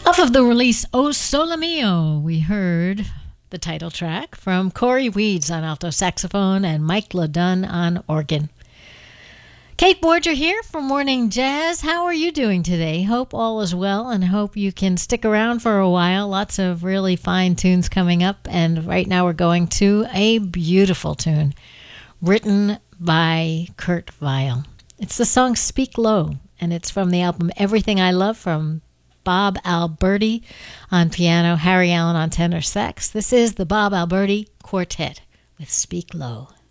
Off of the release O Sole Mio, we heard the title track from Corey Weeds on alto saxophone and Mike LeDunn on organ. Kate Borger here for Morning Jazz. How are you doing today? Hope all is well and hope you can stick around for a while. Lots of really fine tunes coming up, and right now we're going to a beautiful tune written by Kurt Weill. It's the song Speak Low, and it's from the album Everything I Love from Bob Alberti on piano, Harry Allen on tenor sax. This is the Bob Alberti Quartet with Speak Low.